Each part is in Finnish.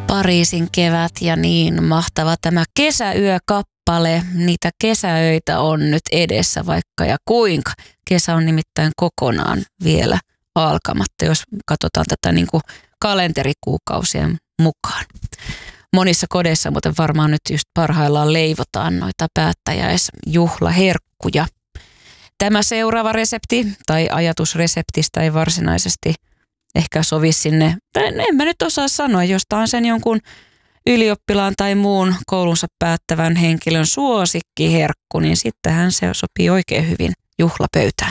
Pariisin kevät ja niin mahtava tämä kesäyökappale. Niitä kesäöitä on nyt edessä vaikka ja kuinka. Kesä on nimittäin kokonaan vielä alkamatta, jos katsotaan tätä niin kuin kalenterikuukausien mukaan. Monissa kodeissa muuten varmaan nyt just parhaillaan leivotaan noita päättäjäisjuhlaherkkuja. Tämä seuraava resepti tai ajatus reseptistä ei varsinaisesti ehkä sovi sinne, tai en mä nyt osaa sanoa, jos tämä on sen jonkun ylioppilaan tai muun koulunsa päättävän henkilön suosikkiherkku, niin sittenhän se sopii oikein hyvin juhlapöytään.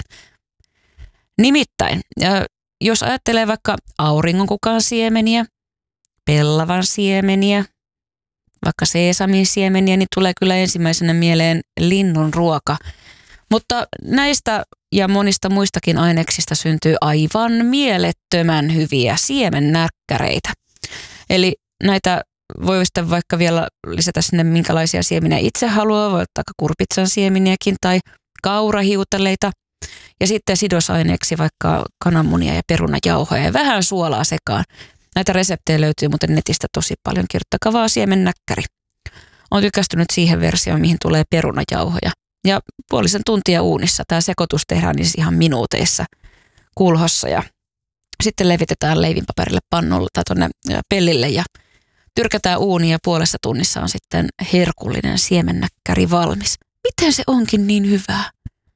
Nimittäin, jos ajattelee vaikka auringonkukan siemeniä, pellavan siemeniä, vaikka seesamin siemeniä, niin tulee kyllä ensimmäisenä mieleen linnun ruoka. Mutta näistä ja monista muistakin aineksista syntyy aivan mielettömän hyviä siemennäkkäreitä. Eli näitä voi sitten vaikka vielä lisätä sinne minkälaisia siemeniä itse haluaa, voi ottaa kurpitsan siemeniäkin tai kaurahiutaleita. Ja sitten sidosaineeksi vaikka kananmunia ja perunajauhoja ja vähän suolaa sekaan. Näitä reseptejä löytyy muuten netistä tosi paljon. Kirjoittakaa vaan siemennäkkäri. Olen tykästynyt siihen versioon, mihin tulee perunajauhoja. Ja puolisen tuntia uunissa tämä sekoitus tehdään niin ihan minuuteissa kulhossa. Ja sitten levitetään leivinpaperille pannulle tai tuonne pellille ja tyrkätään uuni ja puolessa tunnissa on sitten herkullinen siemennäkkäri valmis. Miten se onkin niin hyvää?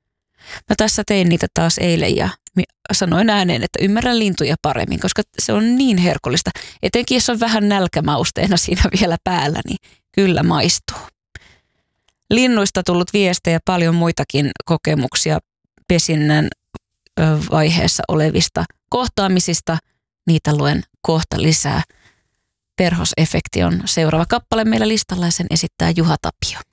Mä tässä tein niitä taas eilen ja sanoin ääneen, että ymmärrän lintuja paremmin, koska se on niin herkullista. Etenkin jos on vähän nälkämausteena siinä vielä päällä, niin kyllä maistuu. Linnuista tullut viestejä, paljon muitakin kokemuksia pesinnän vaiheessa olevista kohtaamisista. Niitä luen kohta lisää. Perhosefekti on seuraava kappale meillä listalla ja sen esittää Juha Tapio.